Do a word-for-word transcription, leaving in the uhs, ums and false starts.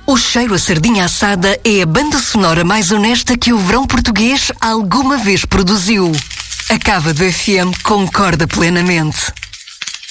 O Cheiro a Sardinha Assada é a banda sonora mais honesta que o verão português alguma vez produziu. A Cava do F M concorda plenamente.